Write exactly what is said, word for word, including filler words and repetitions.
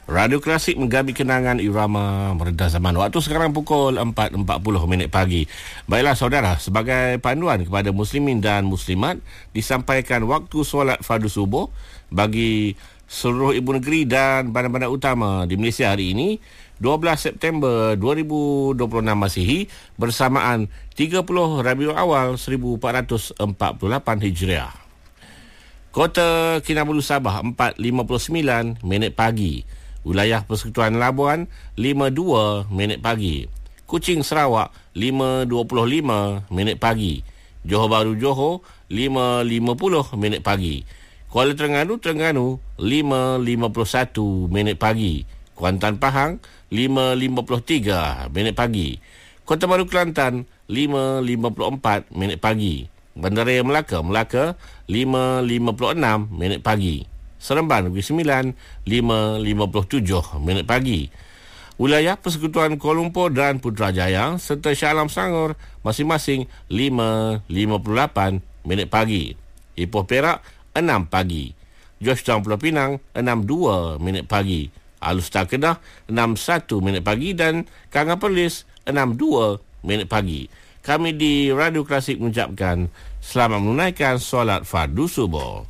Radio Klasik menggabi kenangan irama mereda zaman. Waktu sekarang pukul empat empat puluh minit pagi. Baiklah saudara, sebagai panduan kepada muslimin dan muslimat, disampaikan waktu solat fardu subuh bagi seluruh ibu negeri dan bandar-bandar utama di Malaysia hari ini, dua belas September dua ribu dua puluh enam Masihi, bersamaan tiga puluh Rabiul Awal seribu empat ratus empat puluh lapan Hijriah. Kota Kinabalu Sabah empat lima puluh sembilan minit pagi. Wilayah Persekutuan Labuan lima dua minit pagi. Kuching Sarawak lima dua puluh lima minit pagi. Johor Bahru Johor lima lima puluh minit pagi. Kuala Terengganu Terengganu lima lima puluh satu minit pagi. Kuantan Pahang lima lima puluh tiga minit pagi. Kota Baru Kelantan lima lima puluh empat minit pagi. Bandaraya Melaka Melaka lima lima puluh enam minit pagi. Seremban Negeri Sembilan lima lima puluh tujuh minit pagi. Wilayah Persekutuan Kuala Lumpur dan Putrajaya serta Shah Alam Selangor masing-masing lima lima puluh lapan minit pagi. Ipoh Perak enam pagi. Georgetown Pulau Pinang enam dua minit pagi. Alustar Kedah enam satu minit pagi dan Kanga Perlis enam dua minit pagi. Kami di Radio Klasik mengucapkan selamat menunaikan solat fardu subuh.